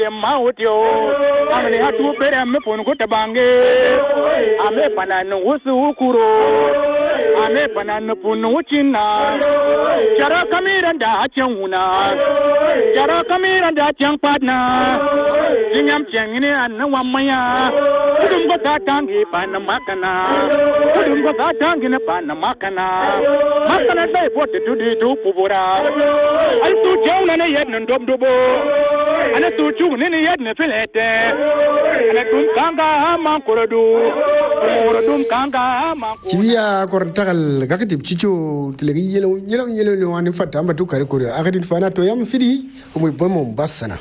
Mautio, Amani Hatu Perem Punkotabange, Ame Panan Wusukuro, Ame Panan Punuchina, Jara Kamiranda Changuna, Jara Kamiranda Changpadna, Jingam Changini and Nawamaya, Udumbatangi Panamakana, Udumbatangi Panamakana, Makana Day 42 Pubura, I to John and a Yed and Dobdo, and a to Nini yadne filete ana dum kanga mankuradu muradum kanga mankuradu kiya kortagal gakati chicho tilegi yelo wani fata mba tu kare kore akadin fana to yam fidi umui bomo mbasana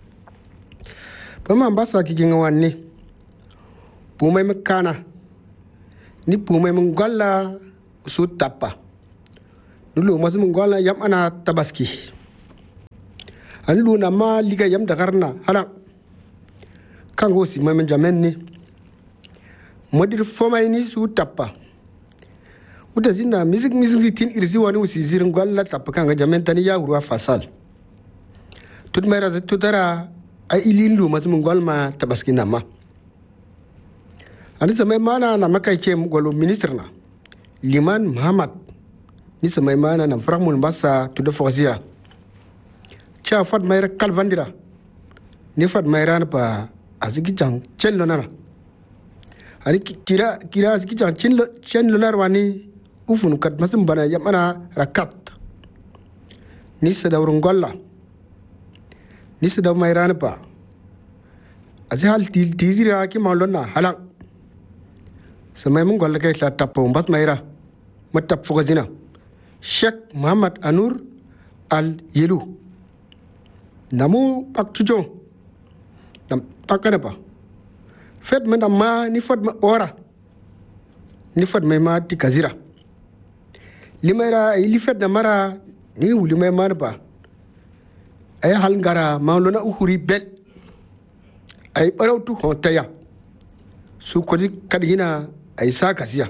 bomo mbasa kiginga wanni pumai mekana ni pumai mengala su tapa dulu masih mengala yam ana tabaski Anlu nama liga yam dakarna hala kango si mamen jamenni modir foma ini su tappa uda zina music tin irsi wani usi zirin gwalla tappa kanga jamen tani ya urwa fasal tut mai raza tutara a ilin lu masu gwalma tabaski nama ani samai mana na makai ce gwalo minister na Liman Muhammad ni samai mana na framul basa to da fozira cha fat mayra kalvandira ni fat mayra na pa azigijang chenlo nara ari kira azigijang chenlo nara wani ufunu kat masum bana yamana rakat ni sada urungolla ni sada mayra na pa azhal tizira ki malona halang samay mong golla kay la tapo bas mayra matap fogazina Sheikh Muhammad Anur Al Yelu Namu pak cujo, nam pakana pa. Fed ma ni fed ma ora, ni fed ma ti kazira. Limera ili fed na mara ni uli ma pa. Ay halngara maulona uhuri bel. Ay parau tu hotaya. Su kodi kadina ay sa kazia.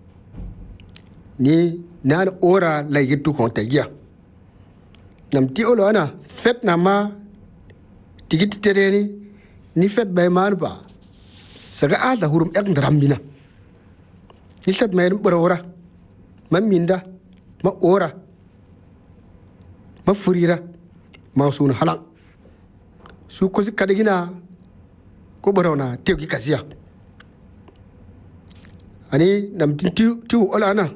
Ni nan ora la yitu hotaya. Nam ti olo ana fet na ma tigiti tereni ni fet bay man ba saga ada hurum ek ndramina ni fet may ora ma minda ma ora ma furira ma sun halang su ko si kadagina ko borona tewgi kasiya ani nam ti olo ana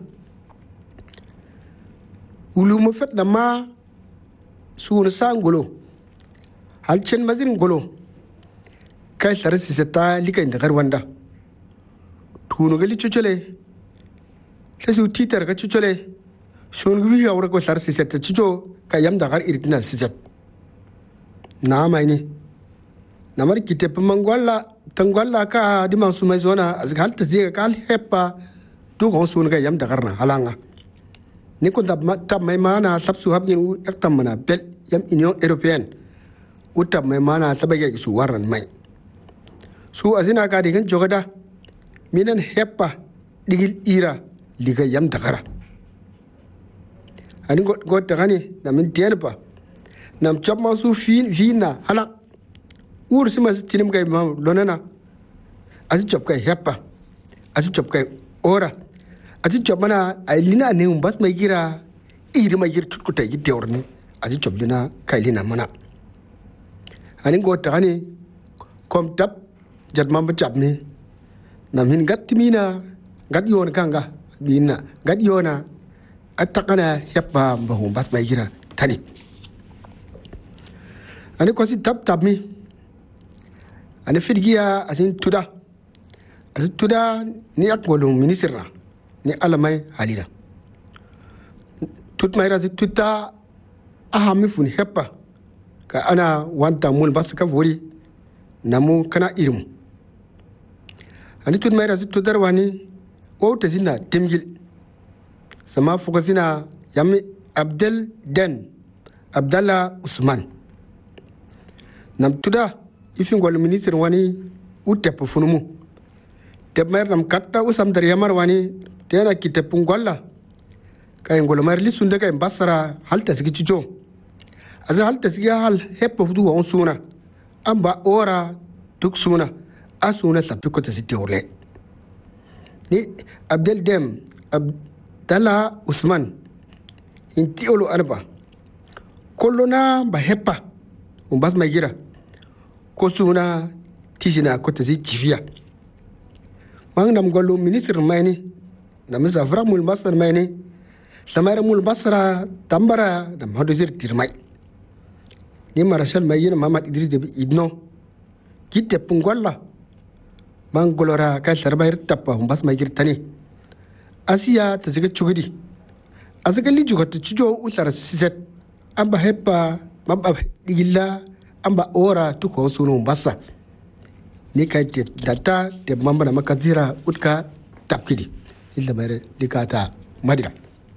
ulu mo fet na ma suuna sangolo halchen mazin golo kai sarsi seta likai da garwanda tuno gali chuchole tasu titar ka chuchole shon gwi ya wura ko sarsi seta chucho kayam da gar irtina siset na mai ne namar kite pamangwalla tangwalla ka di mansu mai zona azgal ta zega kal hepa to gon sun ga yam da garna halanga ni ko tab mai mana sabsu habni ektam mana bel yam union européenne utab mai mana tabage su waran mai su azina ka digan jogada minan heppa digil ira liga yam dagara ani go tagani na min tielpa nam chop ma su fina hala ur sima tinim kay ma lonana azi chop kay heppa azi chop kay ora aji job mana ailina ne umbas mai gira iri mai gir tutkuta gi deorni aji job dina kailina mana ani go tani kom tap jat mam chap ni namin gatmina gat yon kanga bina gat yona atakana yappa ba umbas mai gira tani ani ko si tap mi ani firgiya asin tuda ni akolo minister ni alamai halida tut mai razi tuta ahami fun heppa ka ana wanta mul basaka vori namu kana irum ani tut mai razi tudar wani o tazina timgil sama fukasina yami Abdallah Usman nam tuda ifin gol minister wani utep funumu tep mai nam katta usam dar yamar wani tena kite pungolla kay ngolo marli sunde kay basara halta sigi cicho aza halta sigi hal heppa fudu on suna amba ora duk suna asuna sapi kota siti urle ni Abdel Dem Abdallah Usman inti olo alba kolona ba hepa umbas magira ko suna tijina kota si jivia mang nam golu ministre mayni nam zafra mul basar mayni samara mul basra tambara nam hadozir tirmai ni marashal mayina Muhammad Idris de idno kitte pungolla mang golora ka sarbayir tappa umbas magir tani asiya taziga chugidi azaga lijuga to chujo usara siset amba hepa mabba digilla amba ora to ko sunu umbasa ni kai te data te mamba na makazira utka tapkidi illa bare dikata madira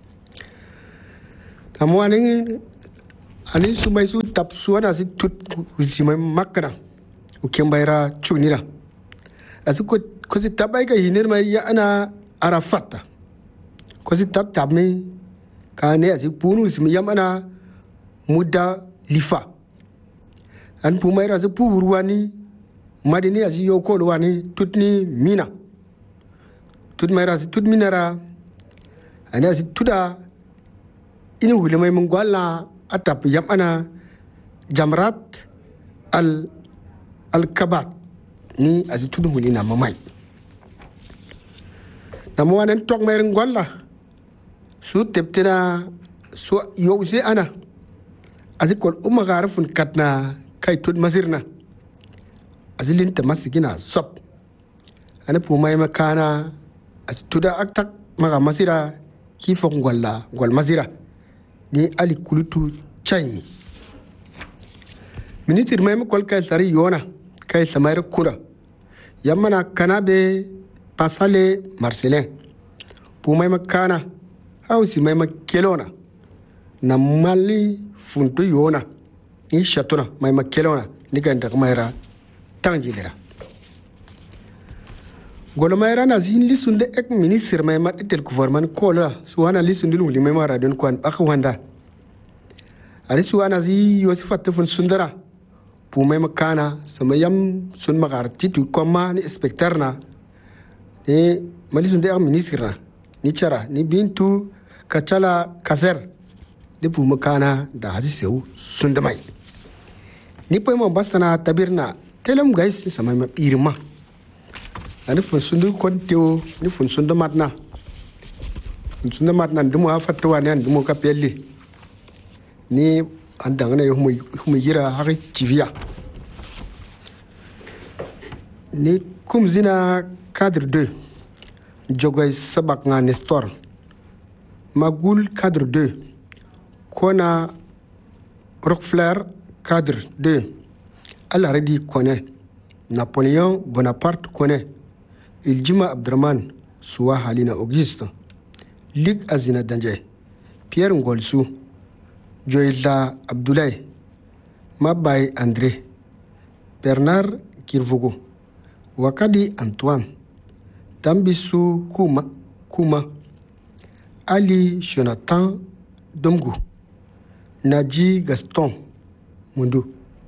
tamwani ani sumai su tap suana si tut simai makana ukembaira chunira asiko ko si tabai ga hinir mai ya ana arafata ko si tap me kane asi punu simi yamana muda lifa an pumaira si puruani madini asi yoko wani tutni mina tut maira si tut minara ani asi tuda ini hule mai mungwala atap yamana jamrat al kabat ni asi tudu huli na mamai na mwanen tok mai ngwala su teptena su yowse ana asi kol garfun katna kai tud masirna azilin ta masigina sop ana pumai makana asi tuda aktak maga masira kifok ngwal masira ni ali kulutu chayni ministre mai kol kai sari yona kai samair kura yamana kanabe pasale marcelin pumai makana hausi mai makelona na mali funtu yona ni shatuna mai makelona ni ganda kamaira tanjilera golomaira na zin lisun de ek ministre mai maditel gouvernement kola suwana lisun dinu limai mara don kwan akwanda ali suwana zi yosifat fun sundara pumai makana samayam sun magar titu koma ni inspectorna ni malisun de ek ministre na ni chara ni bintu kachala kaser de pumakana da haziseu sundamai ni poimo basana tabirna telam guys samai ma pirma ani fun sundu konteo ni fun sundu matna ndumo afatwa ne ndumo kapelli ni andangana yumu gira haki tivia ni kumzina cadre 2 jogay sabak nga Nestor magul cadre 2 kona Rockefeller cadre 2 Al-Aredi connaît Napoléon Bonaparte connaît Iljima Abdurrahman Suwa Halina Auguste Lig Azina Danje Pierre Ngolsu Joïla Abdoulaye Mabay André Bernard Kirvogo Wakadi Antoine Tambisu Kuma Ali Jonathan Domgou Nadji Gaston Mundu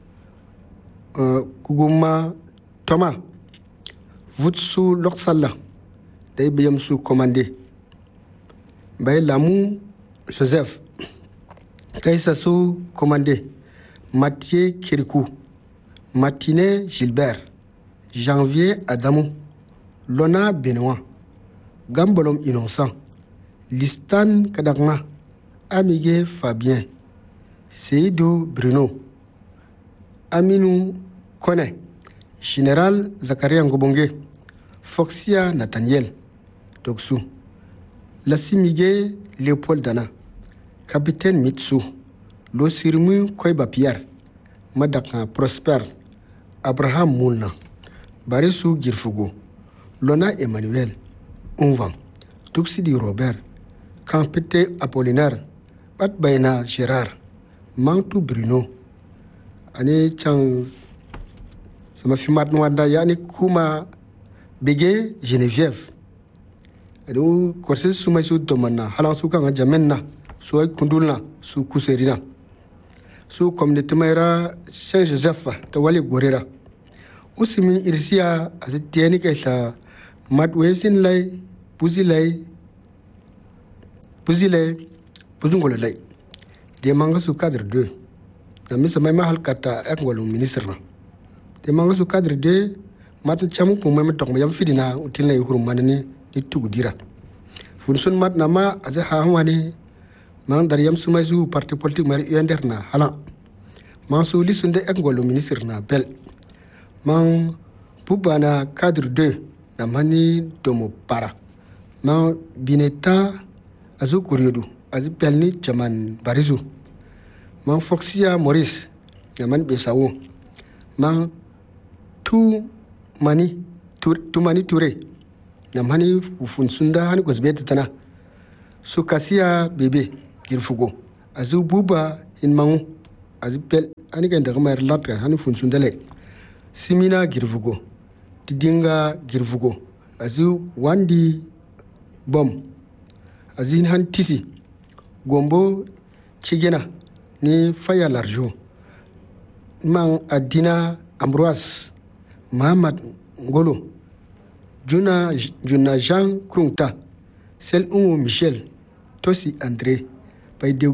Kuguma Thomas Vutsu Loksala Day Beyamsu Commandé Bay Lamou Joseph Kaisasu Commandé Mathieu Kirikou Matiné Gilbert Janvier Adamou Lona Benoît Gambolom Innocent Listan Kadagma Amigué Fabien Seydou Bruno Aminou Kone Général Zakaria Ngobonge Foxia Nathaniel Doksu Lassimigué Léopold Dana Capitaine Mitsu Losirmu Koiba Pierre Madaka Prosper Abraham Moulna Barisou Girfugo Lona Emmanuel Unvan Tuxidi Robert Campete Apollinaire Batbaina Gérard Mantou Bruno Ani Chang sama fimat nwanda yani kuma bege Geneviève adu korse suma su domana halan su kan jamenna su ay kundulna su kuserina su community mayra Saint Joseph ta wali gorera usimin irsiya azitiyani kaisa madwesin lay buzilay buzungolay de manga su cadre 2 na misa may mahal kata ek ngolo ministre na de manga su cadre 2 mat chamu ko may tok yam fidina util na yurum manani ni tugudira funsun mat na ma aza ha wani mang dar yam sumay su parti politique mari yender na hala mang su lisunde ek ngolo ministre na bel mang bubana cadre 2 na mani domo para mang bineta azu kuriodu azu pelni chaman barizu mang foxia Maurice na man besawo mang tu mani ture na mani ufunsunda hani gosbet tana su kasia bebe girfugo azu buba in mangu azu pel ani kan daga mayar latra hani funsundale simina girfugo tidinga girfugo azu wandi bom azin han tisi gombo chigena ni faya larjo mang adina Ambroise Mahamad Ngolo juna Jean Krungta Sel Michel Tosi André pay